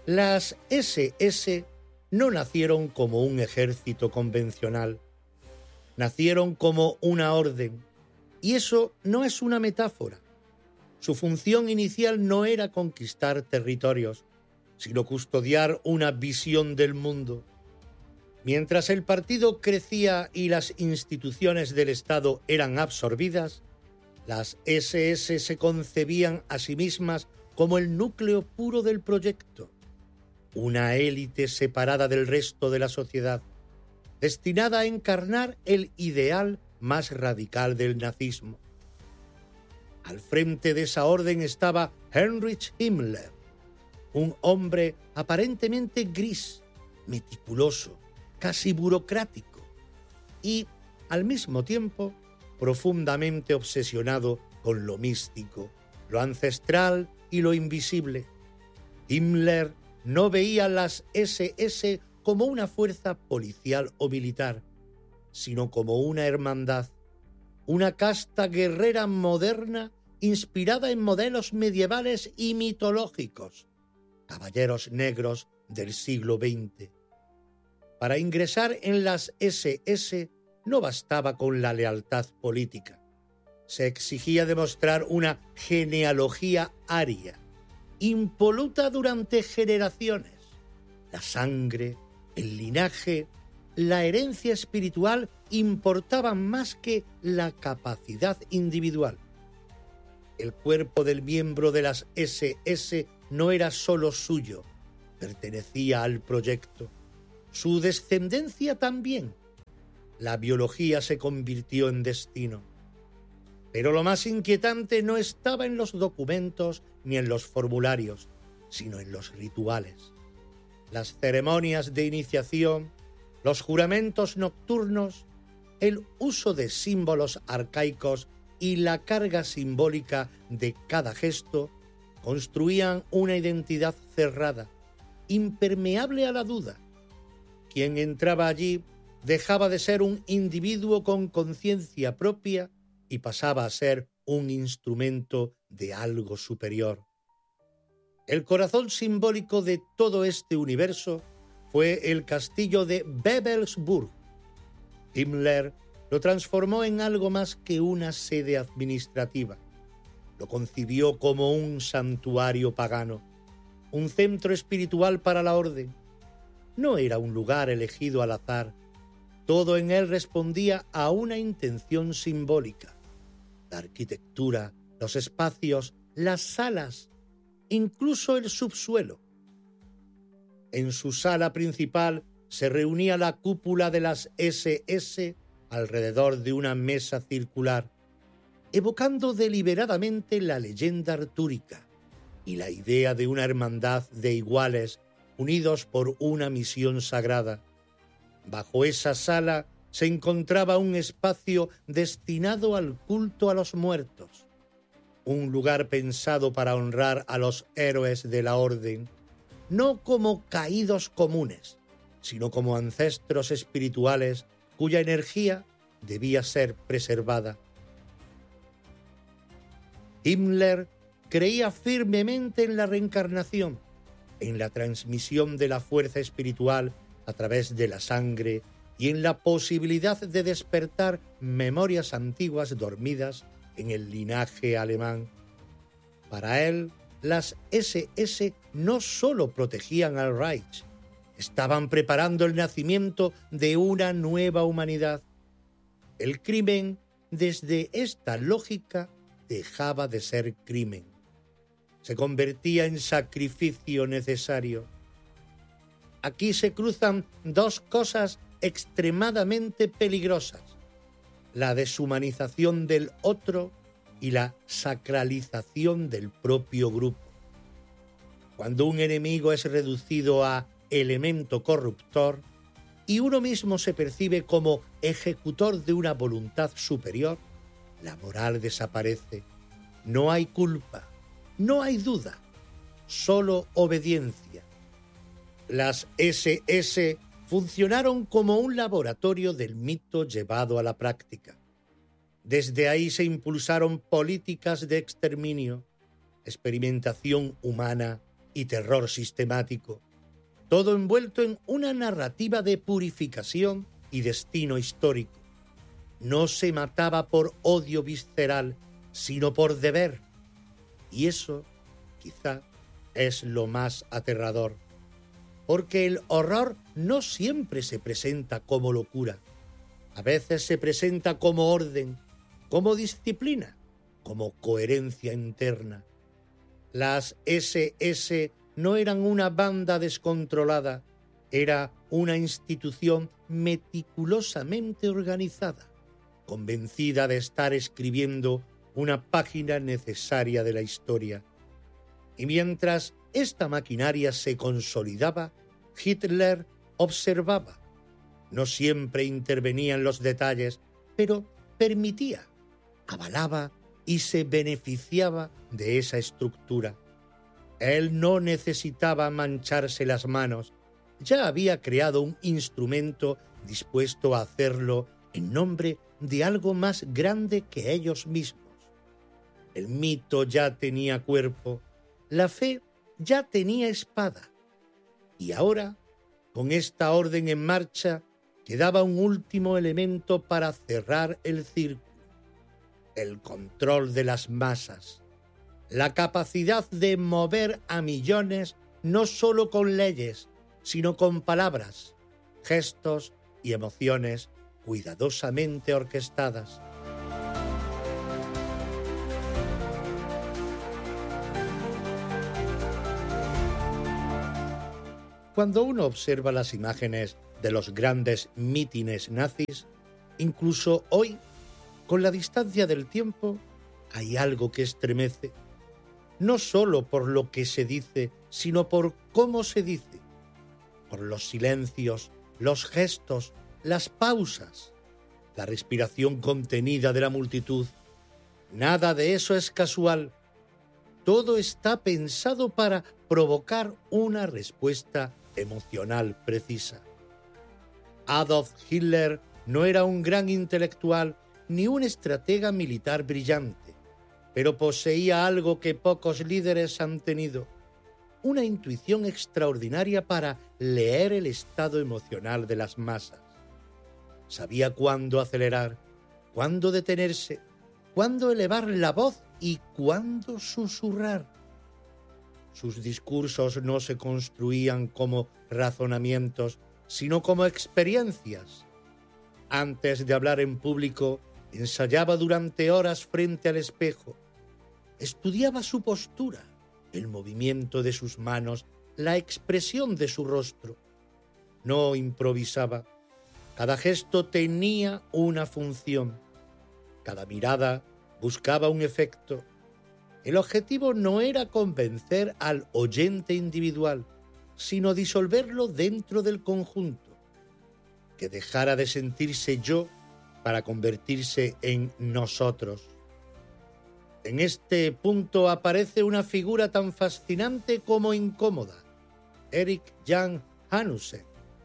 Las SS no nacieron como un ejército convencional, nacieron como una orden, y eso no es una metáfora. Su función inicial no era conquistar territorios, sino custodiar una visión del mundo. Mientras el partido crecía y las instituciones del Estado eran absorbidas, las SS se concebían a sí mismas como el núcleo puro del proyecto, una élite separada del resto de la sociedad, destinada a encarnar el ideal más radical del nazismo. Al frente de esa orden estaba Heinrich Himmler, un hombre aparentemente gris, meticuloso, casi burocrático y, al mismo tiempo, profundamente obsesionado con lo místico, lo ancestral y lo invisible. Himmler no veía las SS como una fuerza policial o militar, sino como una hermandad, una casta guerrera moderna inspirada en modelos medievales y mitológicos, caballeros negros del siglo XX. Para ingresar en las SS no bastaba con la lealtad política. Se exigía demostrar una genealogía aria, impoluta durante generaciones. La sangre, el linaje, la herencia espiritual importaban más que la capacidad individual. El cuerpo del miembro de las SS no era solo suyo, pertenecía al proyecto. Su descendencia también. La biología se convirtió en destino. Pero lo más inquietante no estaba en los documentos ni en los formularios, sino en los rituales. Las ceremonias de iniciación, los juramentos nocturnos, el uso de símbolos arcaicos y la carga simbólica de cada gesto construían una identidad cerrada, impermeable a la duda. Quien entraba allí dejaba de ser un individuo con conciencia propia y pasaba a ser un instrumento de algo superior. El corazón simbólico de todo este universo fue el castillo de Wewelsburg. Himmler lo transformó en algo más que una sede administrativa. Lo concibió como un santuario pagano, un centro espiritual para la orden. No era un lugar elegido al azar. Todo en él respondía a una intención simbólica. La arquitectura, los espacios, las salas, incluso el subsuelo. En su sala principal se reunía la cúpula de las SS alrededor de una mesa circular, evocando deliberadamente la leyenda artúrica y la idea de una hermandad de iguales unidos por una misión sagrada. Bajo esa sala se encontraba un espacio destinado al culto a los muertos, un lugar pensado para honrar a los héroes de la orden, no como caídos comunes, sino como ancestros espirituales cuya energía debía ser preservada. Himmler creía firmemente en la reencarnación, en la transmisión de la fuerza espiritual a través de la sangre y en la posibilidad de despertar memorias antiguas dormidas en el linaje alemán. Para él, las SS no solo protegían al Reich, estaban preparando el nacimiento de una nueva humanidad. El crimen, desde esta lógica, dejaba de ser crimen. Se convertía en sacrificio necesario. Aquí se cruzan dos cosas extremadamente peligrosas: la deshumanización del otro y la sacralización del propio grupo. Cuando un enemigo es reducido a elemento corruptor y uno mismo se percibe como ejecutor de una voluntad superior, la moral desaparece. No hay culpa, no hay duda, solo obediencia. Las SS funcionaron como un laboratorio del mito llevado a la práctica. Desde ahí se impulsaron políticas de exterminio, experimentación humana y terror sistemático, todo envuelto en una narrativa de purificación y destino histórico. No se mataba por odio visceral, sino por deber. Y eso, quizá, es lo más aterrador, porque el horror no siempre se presenta como locura. A veces se presenta como orden, como disciplina, como coherencia interna. Las SS no eran una banda descontrolada, era una institución meticulosamente organizada, convencida de estar escribiendo una página necesaria de la historia. Y mientras esta maquinaria se consolidaba, Hitler observaba. No siempre intervenía en los detalles, pero permitía, avalaba y se beneficiaba de esa estructura. Él no necesitaba mancharse las manos, ya había creado un instrumento dispuesto a hacerlo en nombre de algo más grande que ellos mismos. El mito ya tenía cuerpo, la fe ya tenía espada. Y ahora, con esta orden en marcha, quedaba un último elemento para cerrar el círculo: el control de las masas, la capacidad de mover a millones no solo con leyes, sino con palabras, gestos y emociones cuidadosamente orquestadas. Cuando uno observa las imágenes de los grandes mítines nazis, incluso hoy, con la distancia del tiempo, hay algo que estremece, no solo por lo que se dice, sino por cómo se dice, por los silencios, los gestos, las pausas, la respiración contenida de la multitud. Nada de eso es casual. Todo está pensado para provocar una respuesta emocional precisa. Adolf Hitler no era un gran intelectual ni un estratega militar brillante, pero poseía algo que pocos líderes han tenido: una intuición extraordinaria para leer el estado emocional de las masas. Sabía cuándo acelerar, cuándo detenerse, cuándo elevar la voz y cuándo susurrar. Sus discursos no se construían como razonamientos, sino como experiencias. Antes de hablar en público, ensayaba durante horas frente al espejo. Estudiaba su postura, el movimiento de sus manos, la expresión de su rostro. No improvisaba. Cada gesto tenía una función. Cada mirada buscaba un efecto. El objetivo no era convencer al oyente individual, sino disolverlo dentro del conjunto, que dejara de sentirse yo para convertirse en nosotros. En este punto aparece una figura tan fascinante como incómoda: Erik Jan Hanussen,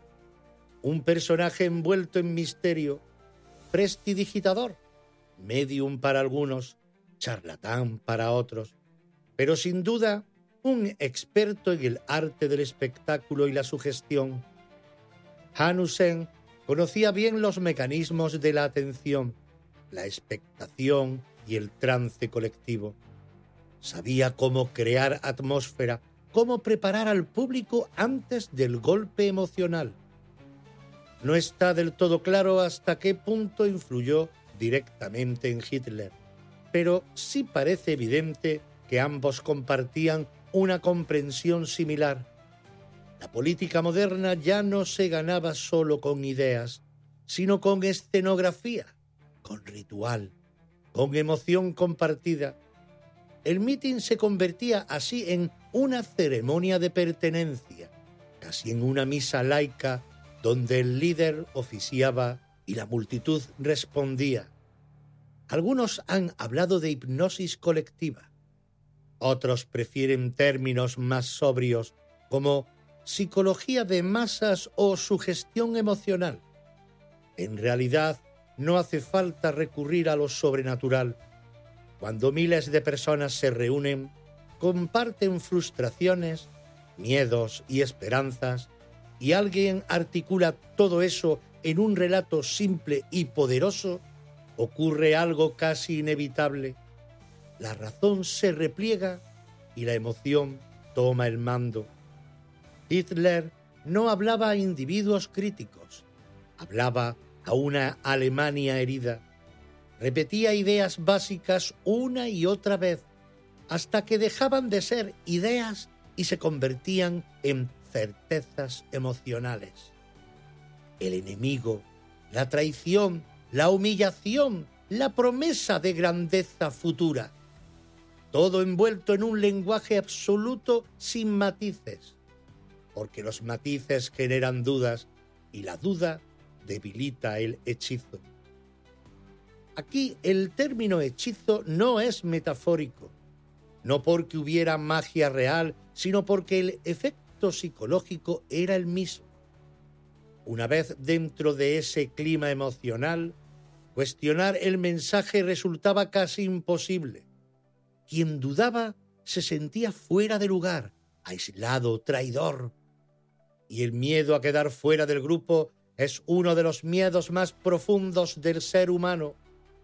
un personaje envuelto en misterio, prestidigitador, medium para algunos, charlatán para otros, pero sin duda un experto en el arte del espectáculo y la sugestión. Hanussen conocía bien los mecanismos de la atención, la expectación y el trance colectivo. Sabía cómo crear atmósfera, cómo preparar al público antes del golpe emocional. No está del todo claro hasta qué punto influyó directamente en Hitler, pero sí parece evidente que ambos compartían una comprensión similar. La política moderna ya no se ganaba solo con ideas, sino con escenografía, con ritual, con emoción compartida. El mitin se convertía así en una ceremonia de pertenencia, casi en una misa laica donde el líder oficiaba y la multitud respondía. Algunos han hablado de hipnosis colectiva. Otros prefieren términos más sobrios como psicología de masas o sugestión emocional. En realidad, no hace falta recurrir a lo sobrenatural. Cuando miles de personas se reúnen, comparten frustraciones, miedos y esperanzas, y alguien articula todo eso en un relato simple y poderoso, ocurre algo casi inevitable. La razón se repliega y la emoción toma el mando. Hitler no hablaba a individuos críticos, hablaba a una Alemania herida. Repetía ideas básicas una y otra vez, hasta que dejaban de ser ideas y se convertían en certezas emocionales. El enemigo, la traición, la humillación, la promesa de grandeza futura. Todo envuelto en un lenguaje absoluto sin matices, porque los matices generan dudas y la duda debilita el hechizo. Aquí el término hechizo no es metafórico, no porque hubiera magia real, sino porque el efecto psicológico era el mismo. Una vez dentro de ese clima emocional, cuestionar el mensaje resultaba casi imposible. Quien dudaba se sentía fuera de lugar, aislado, traidor. Y el miedo a quedar fuera del grupo es uno de los miedos más profundos del ser humano.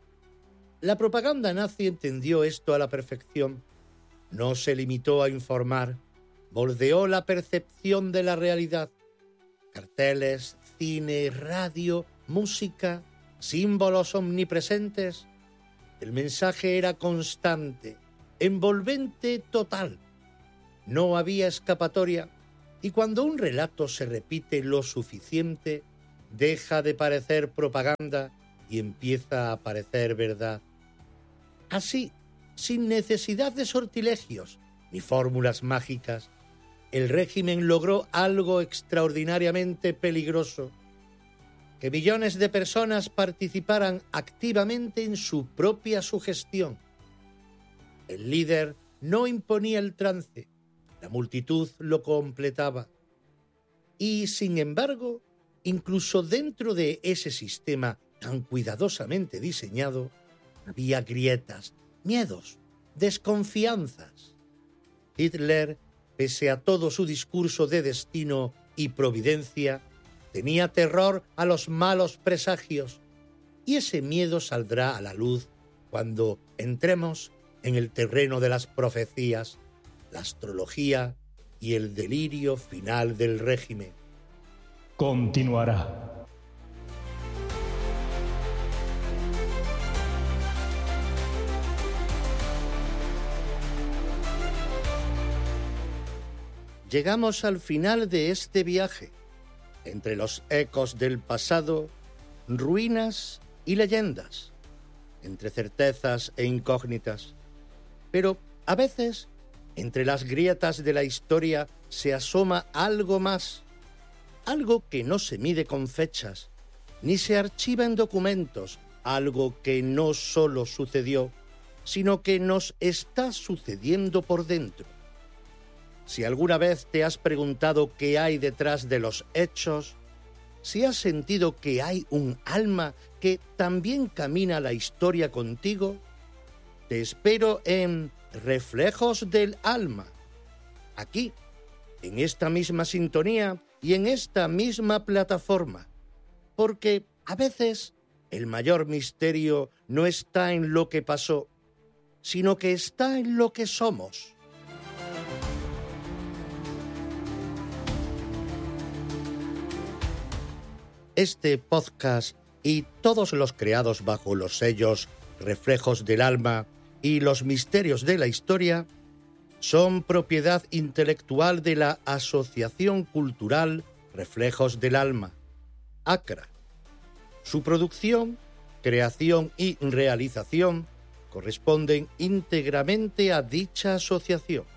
La propaganda nazi entendió esto a la perfección. No se limitó a informar, moldeó la percepción de la realidad. Carteles, cine, radio, música, símbolos omnipresentes. El mensaje era constante, envolvente, total. No había escapatoria, y cuando un relato se repite lo suficiente, deja de parecer propaganda y empieza a parecer verdad. Así, sin necesidad de sortilegios ni fórmulas mágicas, el régimen logró algo extraordinariamente peligroso: que millones de personas participaran activamente en su propia sugestión. El líder no imponía el trance, la multitud lo completaba. Y, sin embargo, incluso dentro de ese sistema tan cuidadosamente diseñado, había grietas, miedos, desconfianzas. Hitler, pese a todo su discurso de destino y providencia, tenía terror a los malos presagios, y ese miedo saldrá a la luz cuando entremos en el terreno de las profecías, la astrología y el delirio final del régimen. Continuará. Llegamos al final de este viaje, entre los ecos del pasado, ruinas y leyendas, entre certezas e incógnitas. Pero a veces, entre las grietas de la historia se asoma algo más, algo que no se mide con fechas, ni se archiva en documentos, algo que no solo sucedió, sino que nos está sucediendo por dentro. Si alguna vez te has preguntado qué hay detrás de los hechos, si has sentido que hay un alma que también camina la historia contigo, te espero en Reflejos del Alma, aquí, en esta misma sintonía y en esta misma plataforma, porque a veces el mayor misterio no está en lo que pasó, sino que está en lo que somos. Este podcast y todos los creados bajo los sellos Reflejos del Alma y Los Misterios de la Historia son propiedad intelectual de la Asociación Cultural Reflejos del Alma, ACRA. Su producción, creación y realización corresponden íntegramente a dicha asociación.